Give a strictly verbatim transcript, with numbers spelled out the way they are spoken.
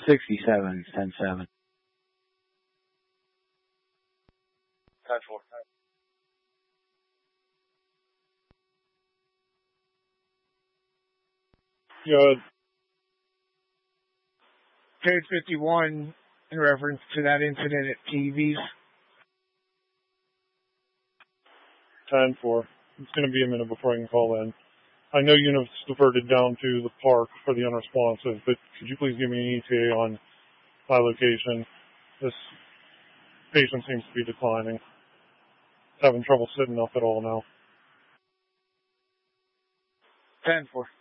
sixty-seven, ten seven. ten four. Good. Code fifty-one, in reference to that incident at T V's. ten four. It's going to be a minute before I can call in. I know units diverted down to the park for the unresponsive, but could you please give me an E T A on my location? This patient seems to be declining. Having trouble sitting up at all now. ten four.